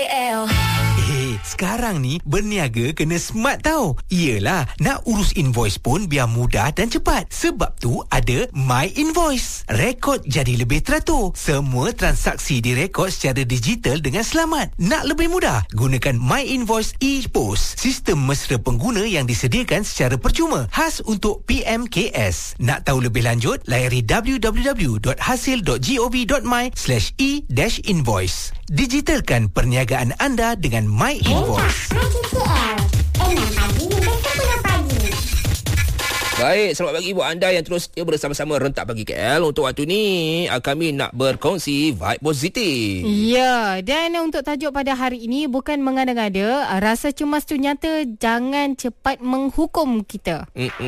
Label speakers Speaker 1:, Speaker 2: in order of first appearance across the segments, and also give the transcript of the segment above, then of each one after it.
Speaker 1: Sekarang ni berniaga kena smart tau. Iyalah, nak urus invoice pun biar mudah dan cepat. Sebab tu ada My Invoice. Rekod jadi lebih teratur. Semua transaksi direkod secara digital dengan selamat. Nak lebih mudah? Gunakan My Invoice ePOS. Sistem mesra pengguna yang disediakan secara percuma. Khas untuk PMKS. Nak tahu lebih lanjut? Layari www.hasil.gov.my/e-invoice. Digitalkan perniagaan anda dengan My Invoice.
Speaker 2: Baik, selamat pagi buat anda yang terus bersama-sama Rentak Pagi KL. Untuk waktu ni, kami nak berkongsi vibe positif.
Speaker 3: Ya, dan untuk tajuk pada hari ini bukan mengada-ngada. Rasa cemas tu nyata, jangan cepat menghukum kita.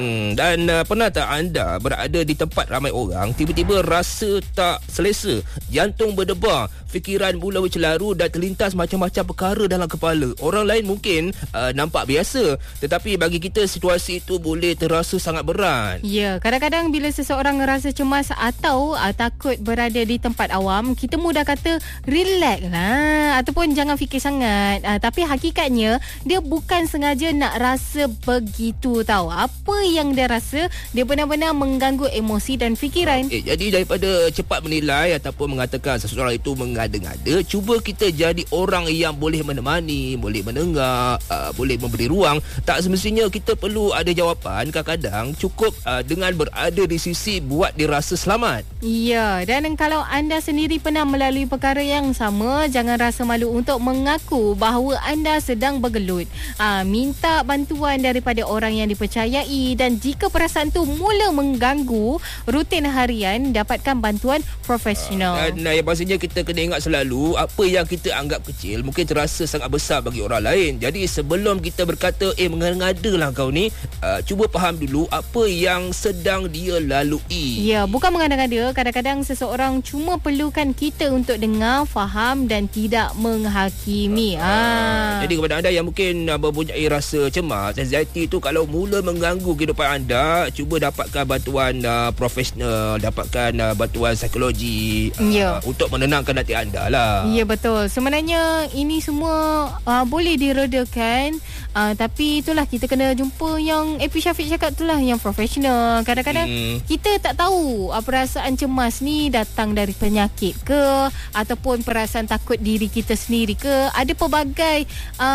Speaker 2: Dan pernah tak anda berada di tempat ramai orang, tiba-tiba rasa tak selesa, jantung berdebar, fikiran mula bercelaru dan terlintas macam-macam perkara dalam kepala. Orang lain mungkin nampak biasa, tetapi bagi kita situasi itu boleh terasa sangat berat.
Speaker 3: Ya, kadang-kadang bila seseorang rasa cemas atau takut berada di tempat awam, kita mudah kata relax lah ataupun jangan fikir sangat. Tapi hakikatnya dia bukan sengaja nak rasa begitu tau. Apa yang dia rasa, dia benar-benar mengganggu emosi dan fikiran.
Speaker 2: Jadi daripada cepat menilai ataupun mengatakan seseorang itu mengada-ngada, cuba kita jadi orang yang boleh menemani, boleh mendengar, boleh memberi ruang. Tak semestinya kita perlu ada jawapan. Kadang-kadang cukup dengan berada di sisi buat dia rasa selamat.
Speaker 3: Ya, dan kalau anda sendiri pernah melalui perkara yang sama, jangan rasa malu untuk mengaku bahawa anda sedang bergelut. Minta bantuan daripada orang yang dipercayai, dan jika perasaan tu mula mengganggu rutin harian, dapatkan bantuan profesional.
Speaker 2: Dan yang pastinya kita kena ingat selalu, apa yang kita anggap kecil mungkin terasa sangat besar bagi orang lain. Jadi sebelum kita berkata mengada-ngada lah kau ni, cuba faham dulu apa yang sedang dia lalui.
Speaker 3: Ya, bukan mengada-ngada. Kadang-kadang seseorang cuma perlukan kita untuk dengar, faham dan tidak menghakimi.
Speaker 2: Jadi kepada anda yang mungkin mempunyai rasa cemas, anxiety tu kalau mula mengganggu kehidupan anda, cuba dapatkan bantuan profesional, dapatkan bantuan psikologi untuk menenangkan hati anda lah.
Speaker 3: Ya, betul. Sebenarnya ini semua boleh diredakan, tapi itulah kita kena jumpa yang AP Syafiq cakap itulah, yang profesional. Kadang-kadang kita tak tahu perasaan cemas ni datang dari penyakit ke, ataupun perasaan takut diri kita sendiri ke. Ada pelbagai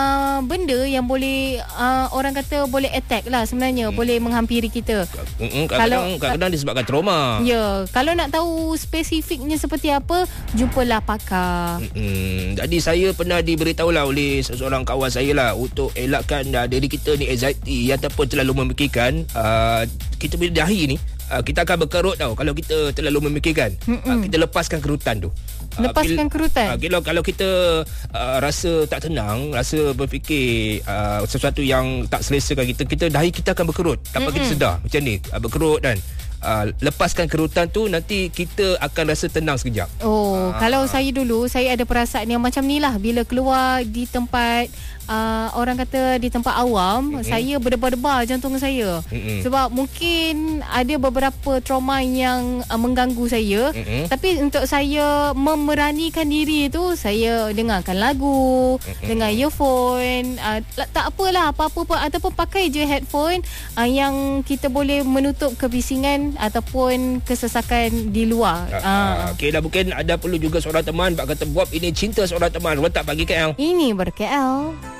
Speaker 3: benda yang boleh orang kata boleh attack lah sebenarnya, boleh menghampiri kita.
Speaker 2: Kadang-kadang disebabkan trauma.
Speaker 3: Ya, kalau nak tahu spesifiknya seperti apa, jumpalah pakar.
Speaker 2: Jadi saya pernah diberitahu lah oleh seseorang kawan saya lah, untuk elakkan diri kita ni anxiety ataupun terlalu memikirkan. Kita bila dahi ni, kita akan berkerut tau kalau kita terlalu memikirkan. Kita lepaskan kerutan tu.
Speaker 3: Lepaskan kerutan.
Speaker 2: Kalau kita rasa tak tenang, rasa berfikir sesuatu yang tak selesakan kita dahi kita akan berkerut tanpa kita sedar. Macam ni, berkerut kan. Lepaskan kerutan tu, nanti kita akan rasa tenang sekejap.
Speaker 3: Kalau saya dulu, saya ada perasaan yang macam ni lah. Bila keluar di tempat orang kata di tempat awam, saya berdebar-debar jantung saya. Sebab mungkin ada beberapa trauma yang mengganggu saya. Tapi untuk saya memberanikan diri tu, saya dengarkan lagu, dengar earphone, tak apalah, apa-apa pun, ataupun pakai je headphone yang kita boleh menutup kebisingan ataupun kesesakan di luar.
Speaker 2: Okey dah, mungkin ada perlu juga seorang teman, Pak kata buat ini cinta seorang teman. Rentak Pagi KL.
Speaker 3: Ini ber-KL.